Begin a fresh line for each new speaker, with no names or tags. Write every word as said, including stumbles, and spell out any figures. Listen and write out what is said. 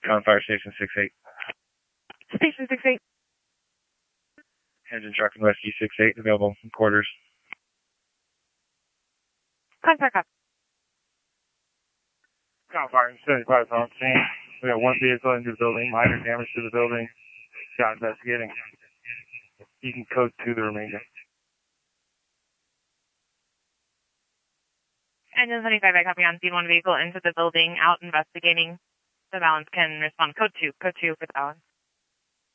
On Fire Station six eight.
Station six eight.
Engine truck and rescue six eight, available in quarters.
Contact up.
Cal Fire seventy-five on scene. We have one vehicle into the building, minor damage to the building. Got investigating. You can code to the remainder.
Engine seventy-five, I copy on scene, one vehicle into the building, out investigating. The balance can respond code two, code two for the balance.